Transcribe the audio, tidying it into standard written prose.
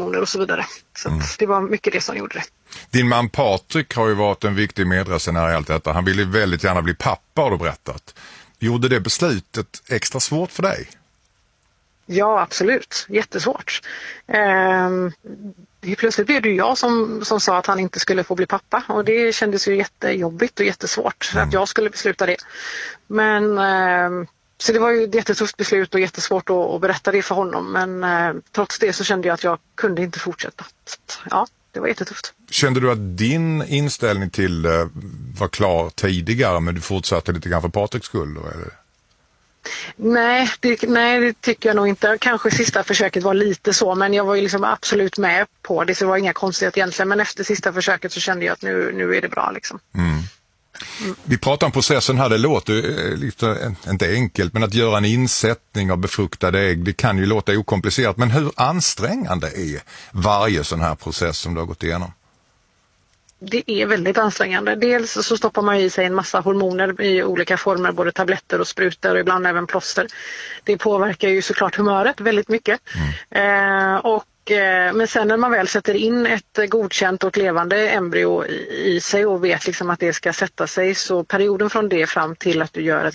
stresshormoner och så vidare. Så att det var mycket det som gjorde det. Din man Patrik har ju varit en viktig medresenär i allt detta. Han ville väldigt gärna bli pappa, har du berättat. Gjorde det beslutet extra svårt för dig? Ja, absolut. Jättesvårt. Plötsligt blev det ju jag som sa att han inte skulle få bli pappa. Och det kändes ju jättejobbigt och jättesvårt att jag skulle besluta det. Men så det var ju ett jättetufft beslut och jättesvårt att berätta det för honom. Men trots det så kände jag att jag kunde inte fortsätta. Så, ja, det var jättetufft. Kände du att din inställning till var klar tidigare, men du fortsatte lite grann för Patriks skull? Då, eller? Nej, det tycker jag nog inte. Kanske sista försöket var lite så, men jag var ju liksom absolut med på det, så det var inga konstigheter egentligen. Men efter sista försöket så kände jag att nu är det bra liksom. Vi pratar om processen här, det låter lite, inte enkelt, men att göra en insättning av befruktade ägg, det kan ju låta okomplicerat, men hur ansträngande är varje sån här process som du har gått igenom? Det är väldigt ansträngande. Dels så stoppar man i sig en massa hormoner i olika former, både tabletter och sprutor och ibland även plåster. Det påverkar ju såklart humöret väldigt mycket. Men sen när man väl sätter in ett godkänt och levande embryo i sig och vet liksom att det ska sätta sig, så perioden från det fram till att du gör ett